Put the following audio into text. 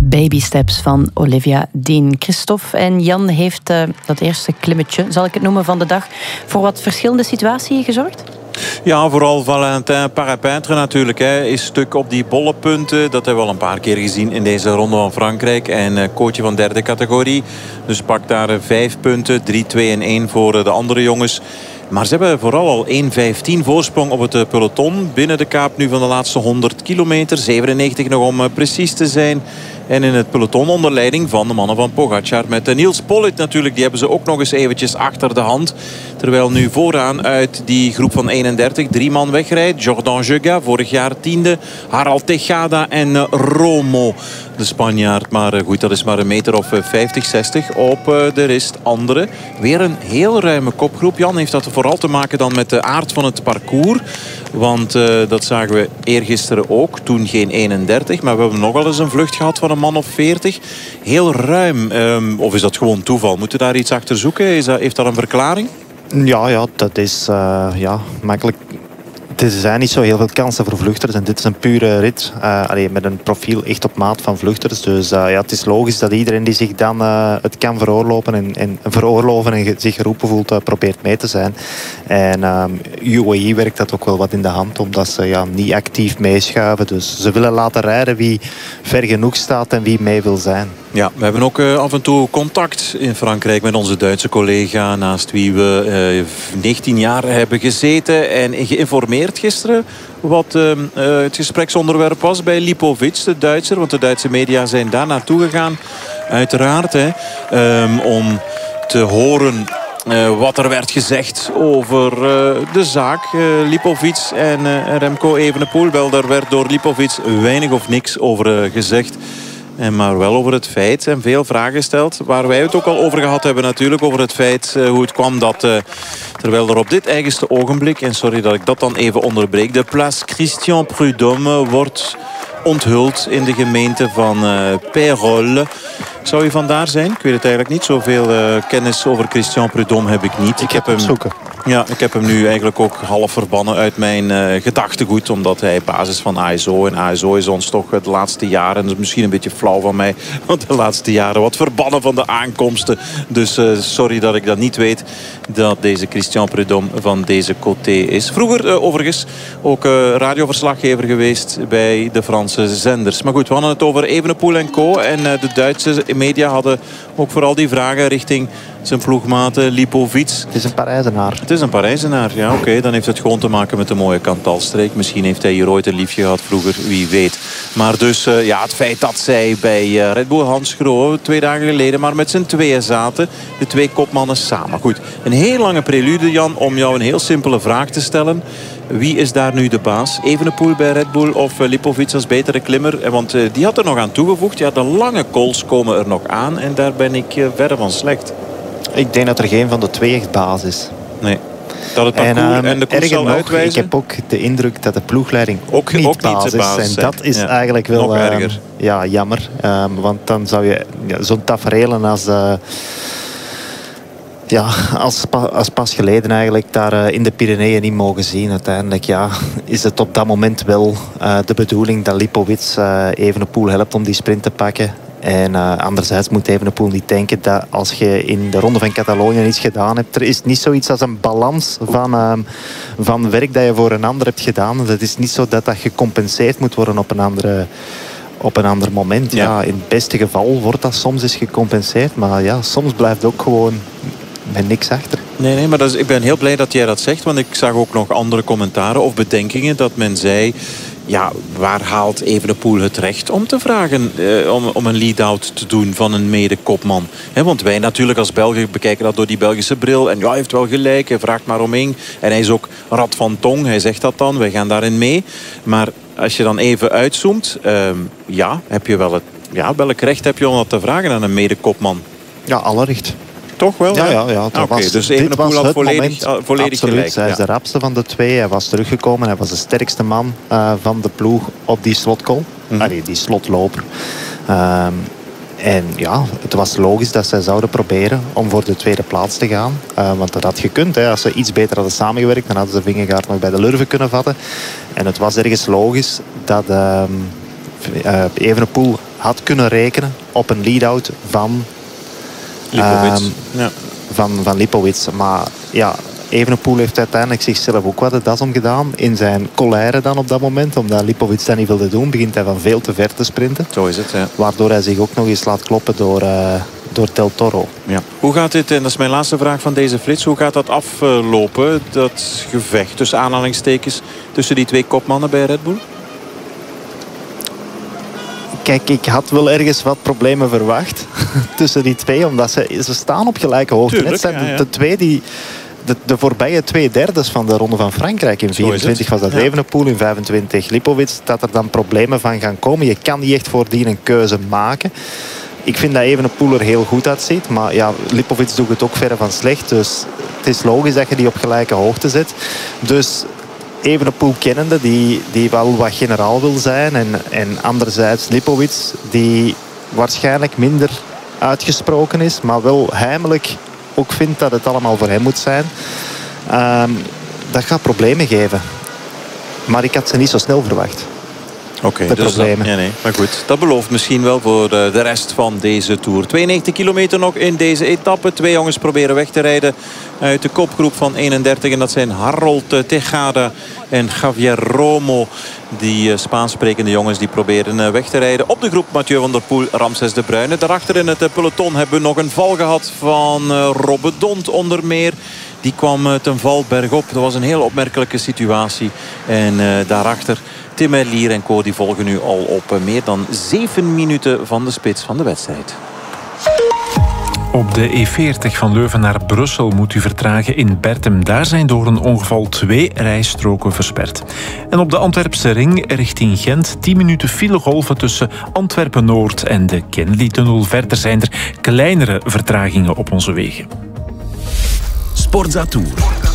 Baby Steps van Olivia Dean. Christophe en Jan heeft dat eerste klimmetje, zal ik het noemen, van de dag voor wat verschillende situaties gezorgd? Ja, vooral Valentin Parapintre natuurlijk. Is stuk op die bolle punten. Dat hebben we al een paar keer gezien in deze ronde van Frankrijk. En coachje van derde categorie. Dus pakt daar 5 punten. 3, 2 en 1 voor de andere jongens. Maar ze hebben vooral al 1:15 voorsprong op het peloton. Binnen de kaap nu van de laatste 100 kilometer. 97 nog om precies te zijn. En in het peloton onder leiding van de mannen van Pogacar. Met Niels Pollitt natuurlijk. Die hebben ze ook nog eens eventjes achter de hand. Terwijl nu vooraan uit die groep van 31 3 man wegrijdt. Jordan Jeuga, vorig jaar 10e. Harald Tejada en Romo, de Spanjaard. Maar goed, dat is maar een meter of 50, 60 op de rest. Andere. Weer een heel ruime kopgroep. Jan, heeft dat vooral te maken dan met de aard van het parcours. Want dat zagen we eergisteren ook. Toen geen 31. Maar we hebben nog wel eens een vlucht gehad van een man of 40. Heel ruim. Of is dat gewoon toeval? Moeten we daar iets achter zoeken? Heeft dat een verklaring? Ja, dat is makkelijk. Er zijn niet zo heel veel kansen voor vluchters. En dit is een pure rit. Met een profiel echt op maat van vluchters. Dus het is logisch dat iedereen die zich dan het kan veroorloven en zich geroepen voelt, probeert mee te zijn. En UAE werkt dat ook wel wat in de hand. Omdat ze niet actief meeschuiven. Dus ze willen laten rijden wie ver genoeg staat en wie mee wil zijn. Ja, we hebben ook af en toe contact in Frankrijk met onze Duitse collega, naast wie we 19 jaar hebben gezeten en geïnformeerd gisteren wat het gespreksonderwerp was bij Lipovic, de Duitser. Want de Duitse media zijn daar naartoe gegaan, uiteraard, om te horen wat er werd gezegd over de zaak. Lipovic en Remco Evenepoel. Wel, daar werd door Lipovic weinig of niks over gezegd. Maar wel over het feit en veel vragen gesteld. Waar wij het ook al over gehad hebben natuurlijk. Over het feit hoe het kwam dat terwijl er op dit eigenste ogenblik, en sorry dat ik dat dan even onderbreek, de Place Christian Prudhomme wordt onthuld in de gemeente van Pérols. Zou je vandaar zijn? Ik weet het eigenlijk niet. Zoveel kennis over Christian Prudhomme heb ik niet. Ik heb hem zoeken. Ja, ik heb hem nu eigenlijk ook half verbannen uit mijn gedachtegoed. Omdat hij basis van ASO. En ASO is ons toch de laatste jaren, en dat is misschien een beetje flauw van mij, want de laatste jaren wat verbannen van de aankomsten. Dus sorry dat ik dat niet weet, dat deze Christian Prudhomme van deze côté is. Vroeger overigens ook radioverslaggever geweest bij de Franse zenders. Maar goed, we hadden het over Evenepoel en co. En de Duitse media hadden ook vooral die vragen richting zijn ploegmaat Lipovic. Het is een Parijzenaar. Het is een Parijzenaar, ja, oké. Dan heeft het gewoon te maken met de mooie Cantalstreek. Misschien heeft hij hier ooit een liefje gehad vroeger, wie weet. Maar dus het feit dat zij bij Red Bull Hans Grohe 2 dagen geleden maar met z'n tweeën zaten. De 2 kopmannen samen. Goed, een heel lange prelude, Jan, om jou een heel simpele vraag te stellen. Wie is daar nu de baas? Evenepoel bij Red Bull of Lipovic als betere klimmer? Want die had er nog aan toegevoegd. Ja, de lange calls komen er nog aan. En daar ben ik verre van slecht. Ik denk dat er geen van de 2 echt baas is. Nee. Dat het parcours en de koers zal uitwijzen. Ik heb ook de indruk dat de ploegleiding ook niet baas is. En dat is eigenlijk wel erger. Jammer. Want dan zou je zo'n taferelen als pas geleden eigenlijk daar in de Pyreneeën niet mogen zien. Uiteindelijk is het op dat moment wel de bedoeling dat Lipovic Evenepoel helpt om die sprint te pakken. En anderzijds moet Evenepoel niet denken dat als je in de Ronde van Catalonië iets gedaan hebt, er is niet zoiets als een balans van werk dat je voor een ander hebt gedaan. Het is niet zo dat dat gecompenseerd moet worden op een ander moment. Ja, in het beste geval wordt dat soms eens gecompenseerd. Maar soms blijft het ook gewoon met niks achter. Nee, maar ik ben heel blij dat jij dat zegt. Want ik zag ook nog andere commentaren of bedenkingen dat men zei, ja, waar haalt Evenepoel het recht om te vragen om een lead-out te doen van een mede-kopman? Want wij natuurlijk als Belgen bekijken dat door die Belgische bril. En hij heeft wel gelijk, hij vraagt maar om één. En hij is ook rad van tong, hij zegt dat dan. Wij gaan daarin mee. Maar als je dan even uitzoomt, heb je wel welk recht heb je om dat te vragen aan een mede-kopman? Ja, alle recht. Toch wel? Ja. Dus Evenepoel had volledig gelijk. Hij is de rapste van de 2. Hij was teruggekomen. Hij was de sterkste man van de ploeg op die slotcall. Die slotloper. En het was logisch dat zij zouden proberen om voor de 2e plaats te gaan. Want dat had gekund. Als ze iets beter hadden samengewerkt, dan hadden ze Vingegaard nog bij de lurven kunnen vatten. En het was ergens logisch dat Evenepoel had kunnen rekenen op een lead-out van Lipowitz. Maar ja, Evenepoel heeft uiteindelijk zichzelf ook wat de das omgedaan. In zijn colère dan op dat moment. Omdat Lipowitz dat niet wilde doen, begint hij van veel te ver te sprinten. Zo is het, ja. Waardoor hij zich ook nog eens laat kloppen door Del Toro. Ja. Hoe gaat dit, en dat is mijn laatste vraag van deze flits, hoe gaat dat aflopen, dat gevecht tussen aanhalingstekens tussen die twee kopmannen bij Red Bull? Kijk, ik had wel ergens wat problemen verwacht tussen die twee, omdat ze staan op gelijke hoogte. Tuurlijk, het zijn de twee die de voorbije 2/3 van de Ronde van Frankrijk. In 24 was dat Evenepoel, in 25 Lipowitz. Dat er dan problemen van gaan komen. Je kan niet echt voordien een keuze maken. Ik vind dat Evenepoel er heel goed uitziet. Maar ja, Lipowitz doet het ook verre van slecht. Dus het is logisch dat je die op gelijke hoogte zet. Dus Evenepoel kennende, die wel wat generaal wil zijn. En anderzijds Lipowitz, die waarschijnlijk minder uitgesproken is. Maar wel heimelijk ook vindt dat het allemaal voor hem moet zijn. Dat gaat problemen geven. Maar ik had ze niet zo snel verwacht. Oké, dus problemen. Nee. Maar goed, dat belooft misschien wel voor de rest van deze Tour. 92 kilometer nog in deze etappe. 2 jongens proberen weg te rijden uit de kopgroep van 31. En dat zijn Harold Tejada en Javier Romo. Die Spaans sprekende jongens die proberen weg te rijden. Op de groep Mathieu van der Poel, Ramses de Bruyne. Daarachter in het peloton hebben we nog een val gehad van Robbe Dont onder meer. Die kwam ten val bergop. Dat was een heel opmerkelijke situatie. En daarachter Tim Merlier en co. die volgen nu al op meer dan 7 minuten van de spits van de wedstrijd. Op de E40 van Leuven naar Brussel moet u vertragen in Bertem. Daar zijn door een ongeval 2 rijstroken versperd. En op de Antwerpse ring richting Gent 10 minuten filegolven tussen Antwerpen-Noord en de Kennedy-tunnel. Verder zijn er kleinere vertragingen op onze wegen. Sportza Tour.